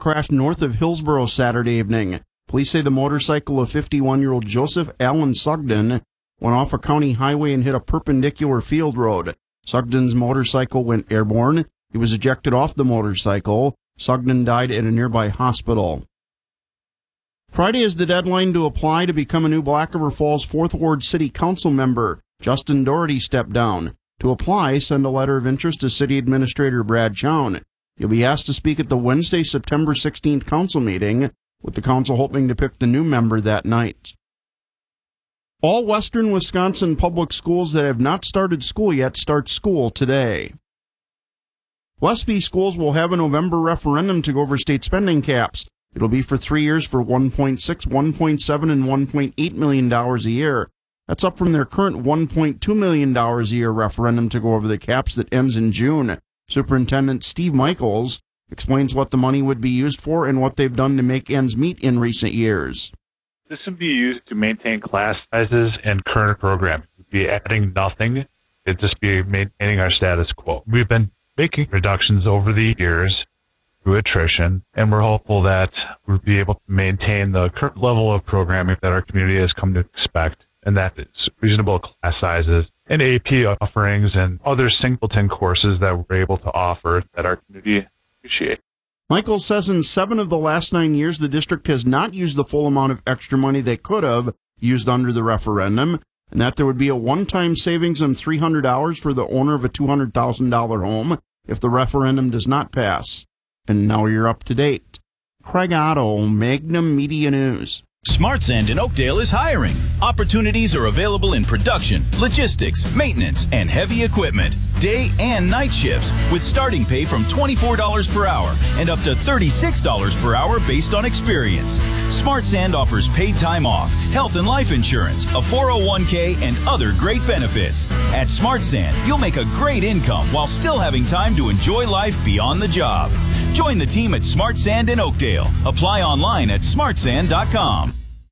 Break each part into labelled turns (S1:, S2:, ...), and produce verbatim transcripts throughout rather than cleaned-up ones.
S1: crashed north of Hillsborough Saturday evening. Police say the motorcycle of fifty-one-year-old Joseph Allen Sugden went off a county highway and hit a perpendicular field road. Sugden's motorcycle went airborne. He was ejected off the motorcycle. Sugden died at a nearby hospital. Friday is the deadline to apply to become a new Black River Falls fourth Ward City Council member. Justin Doherty stepped down. To apply, send a letter of interest to City Administrator Brad Chown. You'll be asked to speak at the Wednesday, September sixteenth council meeting, with the council hoping to pick the new member that night. All Western Wisconsin public schools that have not started school yet start school today. Westby schools will have a November referendum to go over state spending caps. It'll be for three years for one point six, one point seven, and one point eight million dollars a year. That's up from their current one point two million dollars a year referendum to go over the caps that ends in June. Superintendent Steve Michaels explains what the money would be used for and what they've done to make ends meet in recent years.
S2: This would be used to maintain class sizes and current programming. We'd be adding nothing. It'd just be maintaining our status quo. We've been making reductions over the years through attrition, and we're hopeful that we'll be able to maintain the current level of programming that our community has come to expect, and that is reasonable class sizes and A P offerings and other singleton courses that we're able to offer that our community appreciates.
S1: Michael says in seven of the last nine years, the district has not used the full amount of extra money they could have used under the referendum, and that there would be a one-time savings of three hundred dollars for the owner of a two hundred thousand dollars home if the referendum does not pass. And now you're up to date. Craig Otto, Magnum Media News.
S3: SmartSand in Oakdale is hiring. Opportunities are available in production, logistics, maintenance, and heavy equipment. Day and night shifts with starting pay from twenty-four dollars per hour and up to thirty-six dollars per hour based on experience. SmartSand offers paid time off, health and life insurance, a four oh one k, and other great benefits. At SmartSand, you'll make a great income while still having time to enjoy life beyond the job. Join the team at SmartSand in Oakdale. Apply online at smart sand dot com.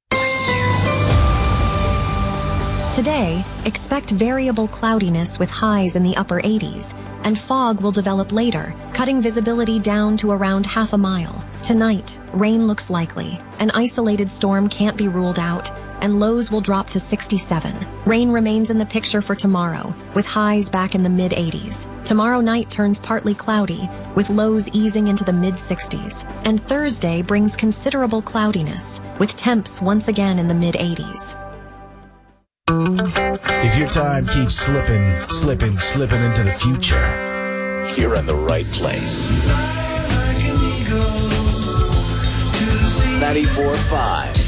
S4: Today, expect variable cloudiness with highs in the upper eighties, and fog will develop later, cutting visibility down to around half a mile. Tonight, rain looks likely. An isolated storm can't be ruled out, and lows will drop to sixty-seven. Rain remains in the picture for tomorrow, with highs back in the mid eighties. Tomorrow night turns partly cloudy, with lows easing into the mid sixties. And Thursday brings considerable cloudiness, with temps once again in the mid eighties.
S5: If your time keeps slipping, slipping, slipping into the future, you're in the right place. ninety-four point five